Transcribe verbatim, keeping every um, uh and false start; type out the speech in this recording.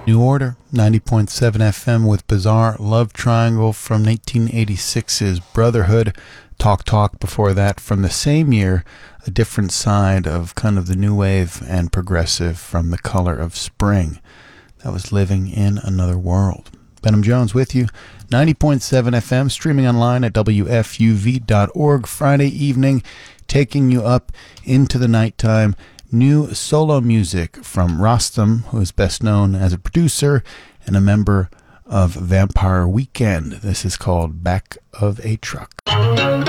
New Order, ninety point seven F M with Bizarre Love Triangle from nineteen eighty-six's Brotherhood. Talk Talk before that from the same year, a different side of kind of the new wave and progressive from The Color of Spring. That was Living in Another World. Benham Jones with you, ninety point seven F M, streaming online at W F U V dot org, Friday evening, taking you up into the nighttime. New solo music from Rostam, who is best known as a producer and a member of Vampire Weekend. This is called Back of a Truck.